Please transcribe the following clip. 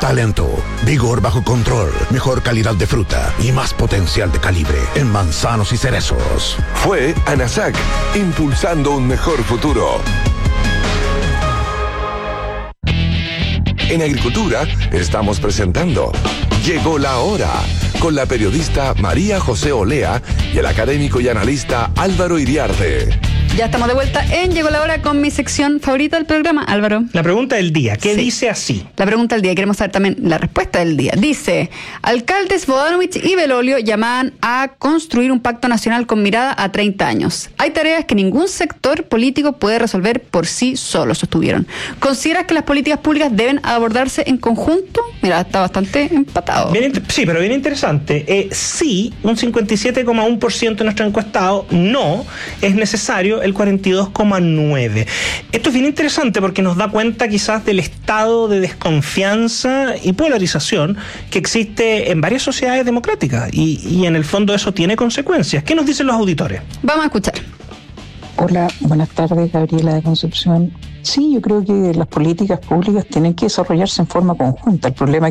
Talento, vigor bajo control, mejor calidad de fruta y más potencial de calibre en manzanos y cerezos. Fue ANASAC, impulsando un mejor futuro. En Agricultura estamos presentando Llegó la Hora, con la periodista María José Olea y el académico y analista Álvaro Iriarte. Ya estamos de vuelta en Llegó la Hora con mi sección favorita del programa, Álvaro. La pregunta del día, ¿qué Sí. dice así? La pregunta del día, queremos saber también la respuesta del día. Dice, alcaldes Bodanovich y Belolio llaman a construir un pacto nacional con mirada a 30 años. Hay tareas que ningún sector político puede resolver por sí solo, sostuvieron. ¿Consideras que las políticas públicas deben abordarse en conjunto? Mira, está bastante empatado. Sí, pero bien interesante. Sí, un 57,1% de nuestro encuestado, no, es necesario el 42,9%. Esto es bien interesante porque nos da cuenta quizás del estado de desconfianza y polarización que existe en varias sociedades democráticas y en el fondo eso tiene consecuencias. ¿Qué nos dicen los auditores? Vamos a escuchar. Hola, buenas tardes, Gabriela de Concepción. Sí, yo creo que las políticas públicas tienen que desarrollarse en forma conjunta. El problema